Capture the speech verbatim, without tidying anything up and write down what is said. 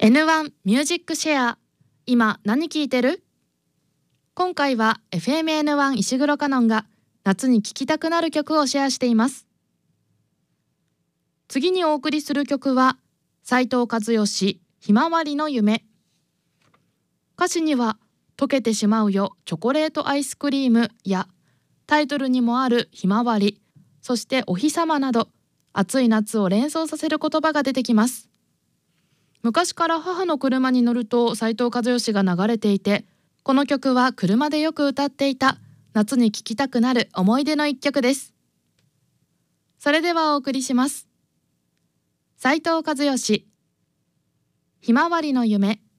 エヌワン ミュージックシェア、今何聴いてる？今回は エフエムエヌワン 石黒カノンが夏に聴きたくなる曲をシェアしています。次にお送りする曲は斉藤和義、ひまわりの夢。歌詞には溶けてしまうよチョコレートアイスクリームやタイトルにもあるひまわり、そしてお日様など暑い夏を連想させる言葉が出てきます。昔から母の車に乗ると斉藤和義が流れていて、この曲は車でよく歌っていた夏に聴きたくなる思い出の一曲です。それではお送りします。斉藤和義、ひまわりの夢。